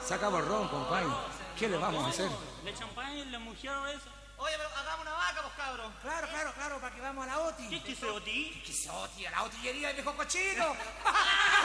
Sacamos ron, compadre. ¿Qué le vamos a hacer? La champaña, la mujer esa. Oye, pero hagamos una vaca, pues, cabros. Claro, para que vamos a la OTI. ¿Qué es que se OTI? ¿Qué es OTI? A la otillería del viejo cochino.